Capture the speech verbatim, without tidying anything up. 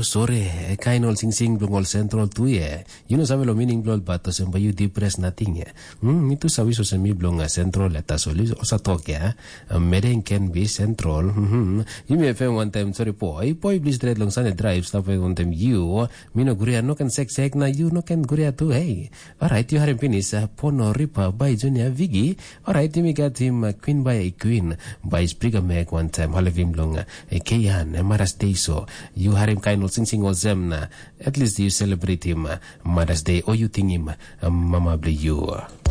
sore kainol sing sing blongol central tu ye. You know sabe lo meaning blol bato semba you depress nothing ye. Hmm itu sabi so semi blonga central eta soli osa tokya. Meren can be central. Hmm you may feel one time sorry boy boy please dread long sana drive stop one time you mino guria no can sex sex na you no can guria tu hey. Alright you harim finish pono ripa by Junior Vigi. Alright you got him queen by a queen by Spriga Meg one time halivim blonga. Kayan Mother's Day so you harim kainol sing sing o zemna at least you celebrate him Mother's Day or you think him mama bless you.